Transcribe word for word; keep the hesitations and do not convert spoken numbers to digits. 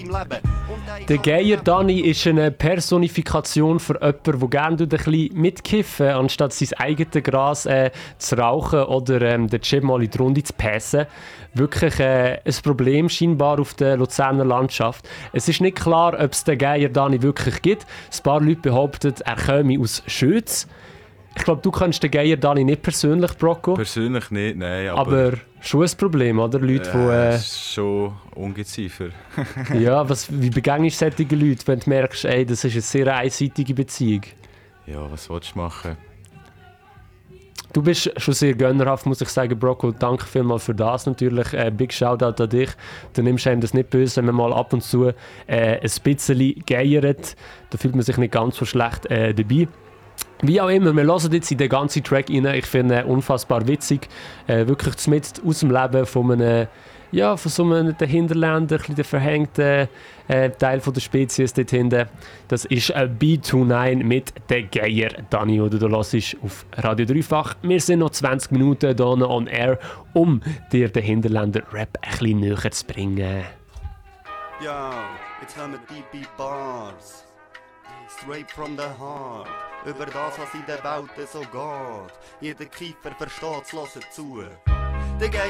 Der Geier Dani ist eine Personifikation für jemanden, der gerne ein bisschen mitkiffen, anstatt sein eigenes Gras äh, zu rauchen oder ähm, den Chip mal in die Runde zu passen. Wirklich äh, ein Problem scheinbar auf der Luzerner Landschaft. Es ist nicht klar, ob es den Geier Dani wirklich gibt. Ein paar Leute behaupten, er käme aus Schütz. Ich glaube, du kennst den Geier Dani nicht persönlich, Brocco. Persönlich nicht, nein. Aber, aber schon ein Problem, oder? Leute, äh, die... Äh, schon Ungeziefer. ja, was, wie begegnest du solche Leute, wenn du merkst, ey, das ist eine sehr einseitige Beziehung? Ja, was willst du machen? Du bist schon sehr gönnerhaft, muss ich sagen, Brocco. Danke vielmals für das natürlich. Äh, big Shoutout an dich. Du nimmst einem das nicht böse, wenn man mal ab und zu äh, ein bisschen geiert. Da fühlt man sich nicht ganz so schlecht äh, dabei. Wie auch immer, wir hören jetzt in den ganzen Track rein. Ich finde ihn unfassbar witzig. Äh, wirklich mitten aus dem Leben von einem, ja, von so einem Hinterländer, ein bisschen der verhängte äh, Teil von der Spezies dort hinten. Das ist ein B neunundzwanzig mit der Geier Dani, oder du hörst auf Radio Dreifach. Wir sind noch zwanzig Minuten hier on air, um dir den Hinterländer Rap ein bisschen näher zu bringen. Ja, jetzt kommen die Bars. Straight from the heart. Über das, was in der Welt so geht. Jeder Kiefer versteht's, hört zu. Der Geier